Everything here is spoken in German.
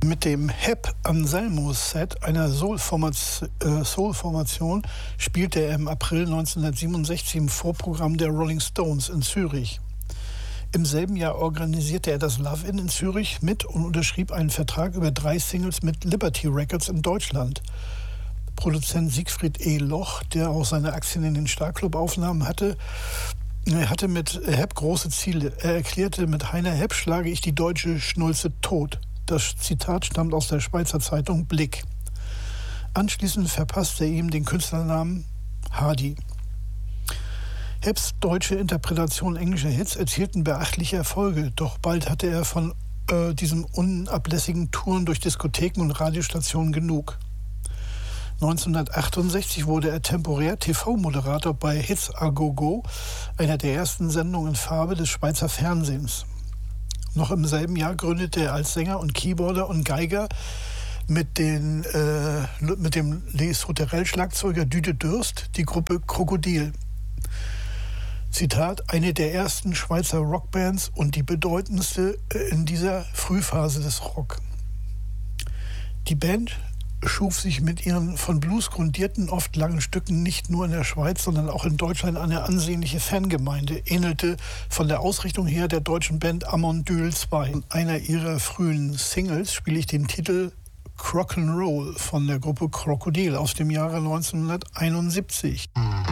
Mit dem Hep Anselmo-Set, einer Soul-Formation, spielte er im April 1967 im Vorprogramm der Rolling Stones in Zürich. Im selben Jahr organisierte er das Love-In in Zürich mit und unterschrieb einen Vertrag über 3 Singles mit Liberty Records in Deutschland. Produzent Siegfried E. Loch, der auch seine Aktien in den Starclub-Aufnahmen hatte, er hatte mit Hep große Ziele. Er erklärte, mit Heiner Hep schlage ich die deutsche Schnulze tot. Das Zitat stammt aus der Schweizer Zeitung Blick. Anschließend verpasste er ihm den Künstlernamen Hardy. Heps deutsche Interpretation englischer Hits erzielten beachtliche Erfolge, doch bald hatte er von diesem unablässigen Touren durch Diskotheken und Radiostationen genug. 1968 wurde er temporär TV-Moderator bei Hits à Go-Go, einer der ersten Sendungen in Farbe des Schweizer Fernsehens. Noch im selben Jahr gründete er als Sänger und Keyboarder und Geiger mit dem Les Sauterelles-Schlagzeuger Düde Durst die Gruppe Krokodil. Zitat, eine der ersten Schweizer Rockbands und die bedeutendste in dieser Frühphase des Rock. Die Band schuf sich mit ihren von Blues grundierten, oft langen Stücken nicht nur in der Schweiz, sondern auch in Deutschland eine ansehnliche Fangemeinde, ähnelte von der Ausrichtung her der deutschen Band Amondyl 2. In einer ihrer frühen Singles spiele ich den Titel Rock'n'Roll von der Gruppe Krokodil aus dem Jahre 1971.